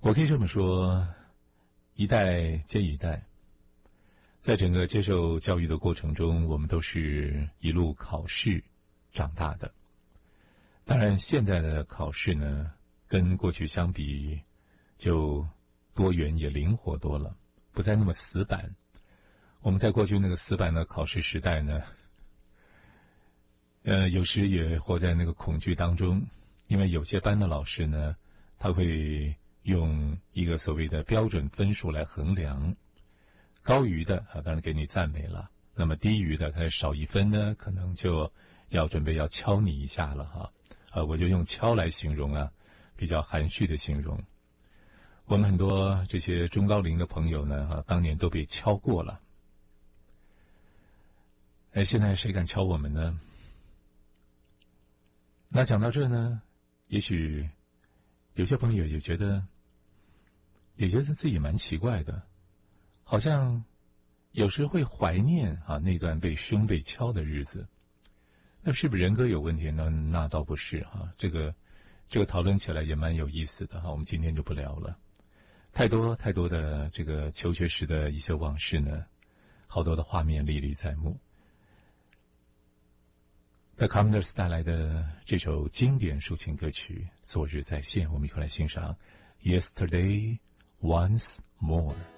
我可以这么说，一代接一代，在整个接受教育的过程中，我们都是一路考试长大的。当然，现在的考试呢，跟过去相比，就多元也灵活多了，不再那么死板。我们在过去那个死板的考试时代呢，有时也活在那个恐惧当中，因为有些班的老师呢，他会用一个所谓的标准分数来衡量，高于的当然给你赞美了，那么低于的，他少一分呢，可能就要准备要敲你一下了我就用敲来形容比较含蓄的形容。我们很多这些中高龄的朋友呢当年都被敲过了。现在谁敢敲我们呢？那讲到这呢，也许有些朋友也觉得自己蛮奇怪的，好像有时会怀念那段被凶被敲的日子。那是不是人格有问题呢？那倒不是这个讨论起来也蛮有意思的我们今天就不聊了。太多的这个求学时的一些往事呢，好多的画面历历在目。The Commoners 带来的这首经典抒情歌曲《昨日再现》，我们一块来欣赏 Yesterday Once More。